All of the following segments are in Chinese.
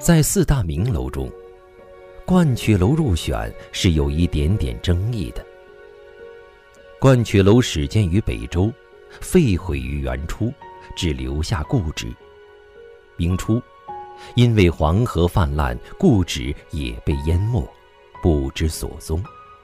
在四大名楼中，鹳雀楼入选是有一点点争议的。鹳雀楼始建于北周，废毁于元初，只留下故址。明初，因为黄河泛滥，故址也被淹没，不知所踪。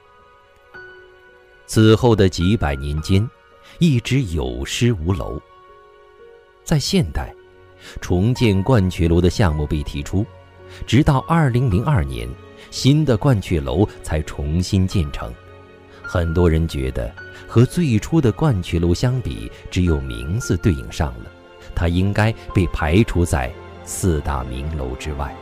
此后的几百年间，一直有失无楼。在现代，重建鹳雀楼的项目被提出，直到2002年，新的鹳雀楼才重新建成。很多人觉得和最初的鹳雀楼相比，只有名字对应上了，它应该被排除在四大名楼之外。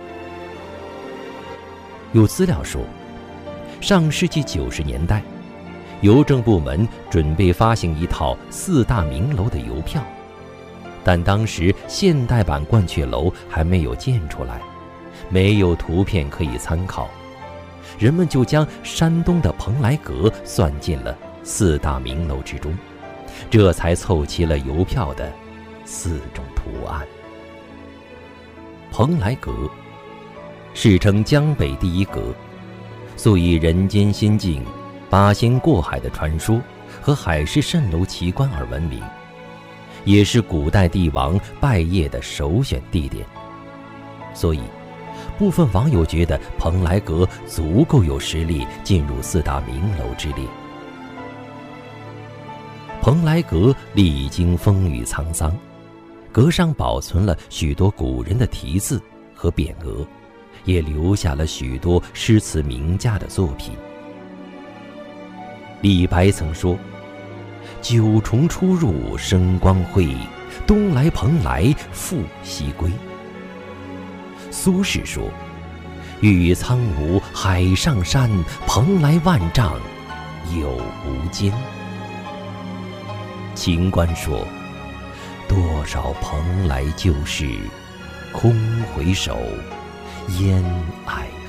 有资料说，上世纪90年代，邮政部门准备发行一套四大名楼的邮票，但当时现代版鹳雀楼还没有建出来，没有图片可以参考，人们就将山东的蓬莱阁算进了四大名楼之中，这才凑齐了邮票的4种图案。蓬莱阁世称江北第一阁，素以人间仙境、八仙过海的传说和海市蜃楼奇观而闻名，也是古代帝王拜谒的首选地点。所以部分网友觉得蓬莱阁足够有实力进入四大名楼之列。蓬莱阁历经风雨沧桑，阁上保存了许多古人的题字和匾额，也留下了许多诗词名家的作品。李白曾说：“九重出入生光辉，东来蓬莱复西归。”苏轼说：“玉宇苍梧海上山，蓬莱万丈有无间。”秦观说：“多少蓬莱旧事，空回首，烟霭